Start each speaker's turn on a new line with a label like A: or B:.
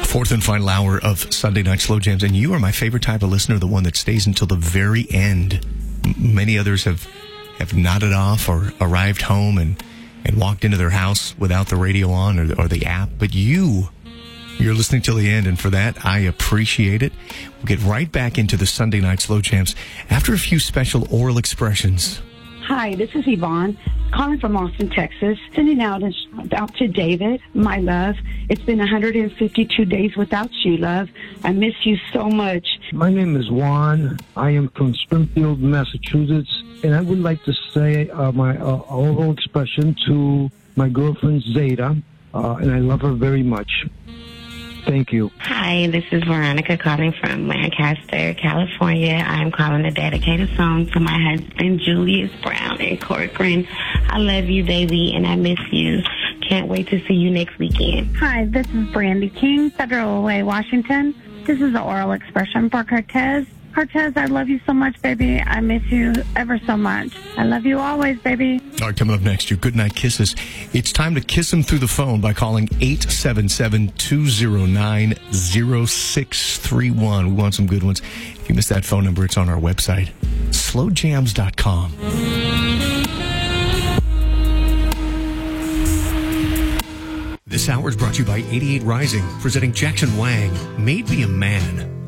A: Fourth and final hour of Sunday Night Slow Jams, and you are my favorite type of listener, the one that stays until the very end. Many others have nodded off or arrived home and walked into their house without the radio on or the app, but you're listening till the end, and for that, I appreciate it. We'll get right back into the Sunday Night Slow Jams after a few special oral expressions.
B: Hi, this is Yvonne, calling from Austin, Texas, sending out to David, my love. It's been 152 days without you, love. I miss you so much.
C: My name is Juan. I am from Springfield, Massachusetts, and I would like to say my oral expression to my girlfriend, Zeta, and I love her very much. Thank you.
D: Hi, this is Veronica calling from Lancaster, California. I'm calling to dedicate a song to my husband, Julius Brown in Corcoran. I love you, baby, and I miss you. Can't wait to see you next weekend.
E: Hi, this is Brandy King, Federal Way, Washington. This is the oral expression for Cortez. Cortez, I love you so much, baby. I miss you ever so much. I love you always, baby.
A: All right, coming up next, your goodnight kisses. It's time to kiss them through the phone by calling 877-209-0631. We want some good ones. If you missed that phone number, it's on our website, slowjams.com. This hour is brought to you by 88 Rising, presenting Jackson Wang, Made Me a Man.